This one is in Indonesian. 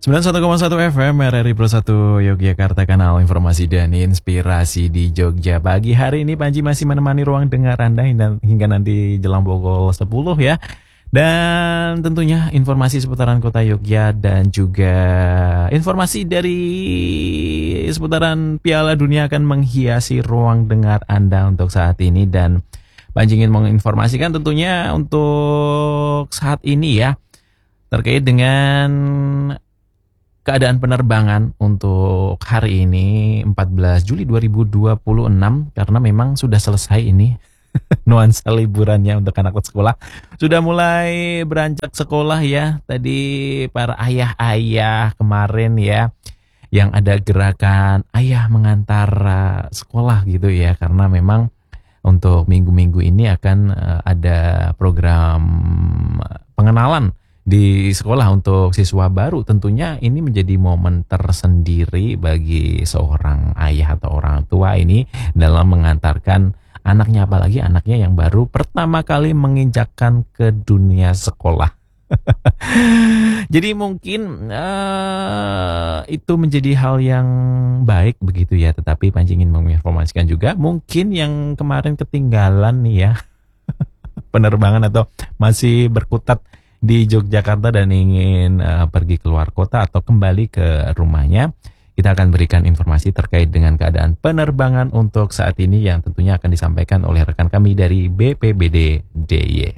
91,1 FM RRI Pro 1 Yogyakarta, kanal informasi dan inspirasi di Jogja. Pagi hari ini Panji masih menemani ruang dengar Anda hingga nanti jelang pukul 10 ya. Dan tentunya informasi seputaran kota Yogya dan juga informasi dari seputaran Piala Dunia akan menghiasi ruang dengar Anda untuk saat ini. Dan Panji ingin menginformasikan tentunya untuk saat ini ya, terkait dengan keadaan penerbangan untuk hari ini 14 Juli 2026, karena memang sudah selesai ini nuansa liburannya untuk anak sekolah. Sudah mulai beranjak sekolah ya. Tadi para ayah-ayah kemarin ya, yang ada gerakan ayah mengantar sekolah gitu ya, karena memang untuk minggu-minggu ini akan ada program pengenalan di sekolah untuk siswa baru. Tentunya ini menjadi momen tersendiri bagi seorang ayah atau orang tua ini dalam mengantarkan anaknya, apalagi anaknya yang baru pertama kali menginjakkan ke dunia sekolah. Jadi mungkin itu menjadi hal yang baik begitu ya. Tetapi Panji ingin menginformasikan juga, mungkin yang kemarin ketinggalan nih ya penerbangan atau masih berkutat di Yogyakarta dan ingin pergi keluar kota atau kembali ke rumahnya, kita akan berikan informasi terkait dengan keadaan penerbangan untuk saat ini yang tentunya akan disampaikan oleh rekan kami dari BPBD DIY.